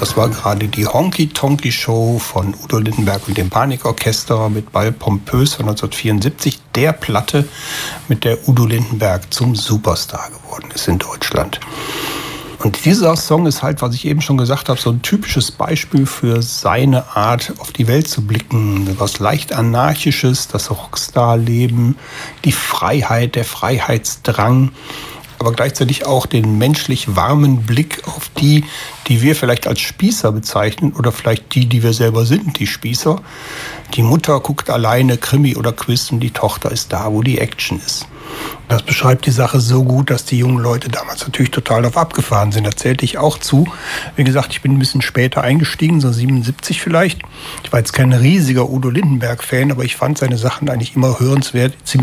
Das war gerade die Honky-Tonky-Show von Udo Lindenberg und dem Panikorchester mit Ball pompös von 1974. Der Platte, mit der Udo Lindenberg zum Superstar geworden ist in Deutschland. Und dieser Song ist halt, was ich eben schon gesagt habe, so ein typisches Beispiel für seine Art, auf die Welt zu blicken. Was leicht Anarchisches, das Rockstar-Leben, die Freiheit, der Freiheitsdrang, aber gleichzeitig auch den menschlich warmen Blick auf die wir vielleicht als Spießer bezeichnen oder vielleicht die wir selber sind, die Spießer. Die Mutter guckt alleine Krimi oder Quiz und die Tochter ist da, wo die Action ist. Das beschreibt die Sache so gut, dass die jungen Leute damals natürlich total darauf abgefahren sind. Da zählte ich auch zu. Wie gesagt, ich bin ein bisschen später eingestiegen, so 77 vielleicht. Ich war jetzt kein riesiger Udo Lindenberg-Fan, aber ich fand seine Sachen eigentlich immer hörenswert,